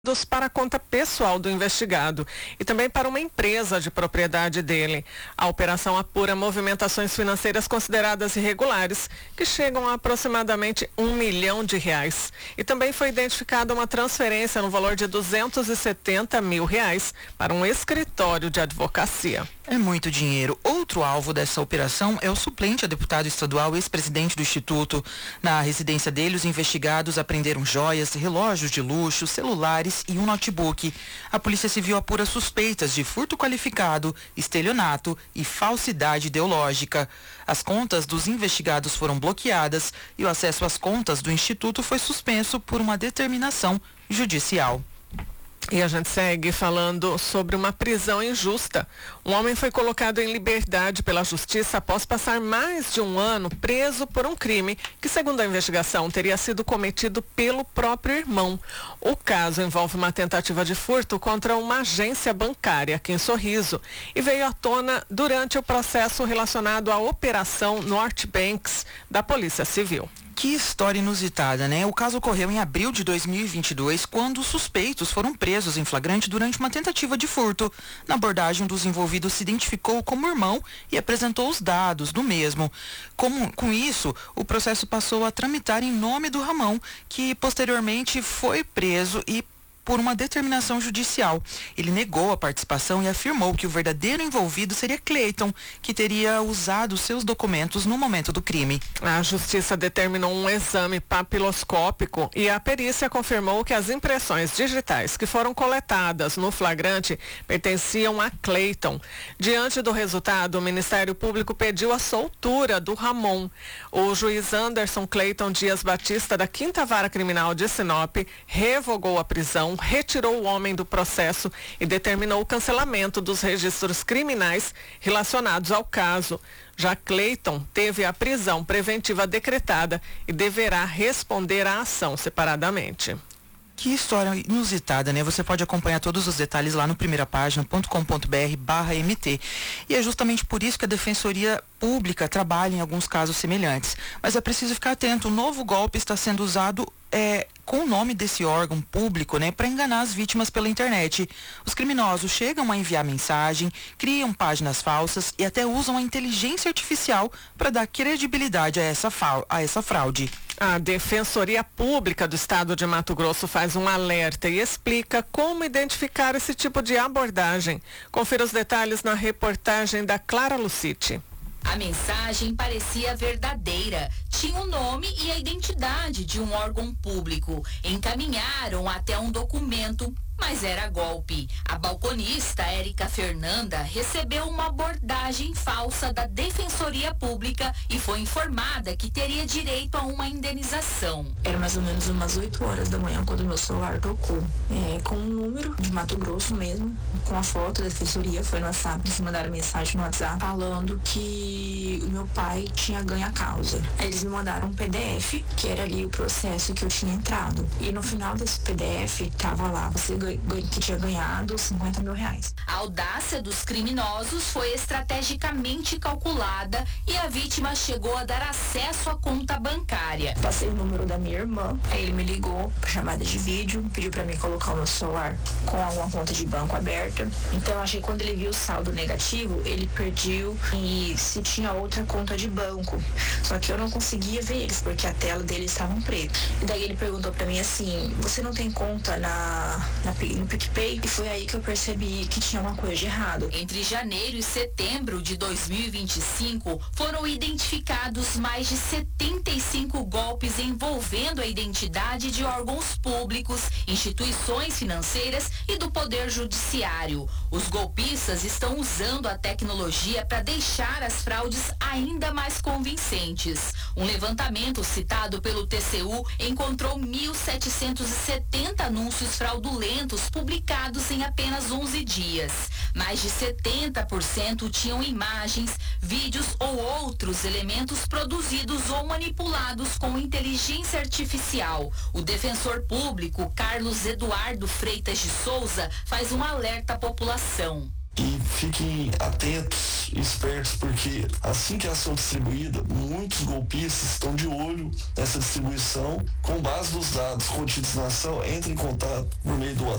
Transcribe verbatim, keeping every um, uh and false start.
para a conta pessoal do investigado e também para uma empresa de propriedade dele. A operação apura movimentações financeiras consideradas irregulares, que chegam a aproximadamente um milhão de reais. E também foi identificada uma transferência no valor de duzentos e setenta mil reais para um escritório de advocacia. É muito dinheiro. Outro alvo dessa operação é o suplente a deputado estadual, ex-presidente do Instituto. Na residência dele, os investigados apreenderam joias, relógios de luxo, celulares e um notebook. A Polícia Civil apura suspeitas de furto qualificado, estelionato e falsidade ideológica. As contas dos investigados foram bloqueadas e o acesso às contas do Instituto foi suspenso por uma determinação judicial. E a gente segue falando sobre uma prisão injusta. Um homem foi colocado em liberdade pela justiça após passar mais de um ano preso por um crime que, segundo a investigação, teria sido cometido pelo próprio irmão. O caso envolve uma tentativa de furto contra uma agência bancária aqui em Sorriso e veio à tona durante o processo relacionado à Operação Norte Banks da Polícia Civil. Que história inusitada, né? O caso ocorreu em abril de dois mil e vinte e dois, quando os suspeitos foram presos em flagrante durante uma tentativa de furto. Na abordagem, um dos envolvidos se identificou como irmão e apresentou os dados do mesmo. Como, com isso, o processo passou a tramitar em nome do Ramão, que posteriormente foi preso e por uma determinação judicial. Ele negou a participação e afirmou que o verdadeiro envolvido seria Cleiton, que teria usado seus documentos no momento do crime. A justiça determinou um exame papiloscópico e a perícia confirmou que as impressões digitais que foram coletadas no flagrante pertenciam a Cleiton. Diante do resultado, o Ministério Público pediu a soltura do Ramon. O juiz Anderson Cleiton Dias Batista, da Quinta Vara Criminal de Sinop, revogou a prisão, retirou o homem do processo e determinou o cancelamento dos registros criminais relacionados ao caso. Já Cleiton teve a prisão preventiva decretada e deverá responder à ação separadamente. Que história inusitada, né? Você pode acompanhar todos os detalhes lá no primeira página ponto com ponto br barra M T. E é justamente por isso que a Defensoria Pública trabalha em alguns casos semelhantes. Mas é preciso ficar atento, um novo golpe está sendo usado é, com o nome desse órgão público, né, para enganar as vítimas pela internet. Os criminosos chegam a enviar mensagem, criam páginas falsas e até usam a inteligência artificial para dar credibilidade a essa, a essa fraude. A Defensoria Pública do Estado de Mato Grosso faz um alerta e explica como identificar esse tipo de abordagem. Confira os detalhes na reportagem da Clara Lucite. A mensagem parecia verdadeira, tinha o nome e a identidade de um órgão público. Encaminharam até um documento, mas era golpe. A balconista Érica Fernanda recebeu uma abordagem falsa da Defensoria Pública e foi informada que teria direito a uma indenização. Era mais ou menos umas oito horas da manhã quando meu celular tocou. É, com um número de Mato Grosso mesmo, com a foto da Defensoria, foi no WhatsApp. Eles mandaram mensagem no WhatsApp falando que o meu pai tinha ganho a causa. Aí eles me mandaram um P D F, que era ali o processo que eu tinha entrado. E no final desse P D F, tava lá, você ganhou que tinha ganhado cinquenta mil reais. A audácia dos criminosos foi estrategicamente calculada e a vítima chegou a dar acesso à conta bancária. Passei o número da minha irmã, aí ele me ligou por chamada de vídeo, pediu para mim colocar o meu celular com alguma conta de banco aberta. Então eu achei que quando ele viu o saldo negativo, ele pediu e se tinha outra conta de banco. Só que eu não conseguia ver eles, porque a tela deles estava preta. E daí ele perguntou para mim assim, você não tem conta na, na no PicPay? E foi aí que eu percebi que tinha uma coisa de errado. Entre janeiro e setembro de dois mil e vinte e cinco, foram identificados mais de setenta e cinco golpes envolvendo a identidade de órgãos públicos, instituições financeiras e do Poder Judiciário. Os golpistas estão usando a tecnologia para deixar as fraudes ainda mais convincentes. Um levantamento citado pelo T C U encontrou mil setecentos e setenta anúncios fraudulentos publicados em apenas onze dias. Mais de setenta por cento tinham imagens, vídeos ou outros elementos produzidos ou manipulados com inteligência artificial. O defensor público Carlos Eduardo Freitas de Souza faz um alerta à população. E fiquem atentos, espertos, porque assim que a ação distribuída, muitos golpistas estão de olho nessa distribuição. Com base nos dados contidos na ação, entre em contato por meio do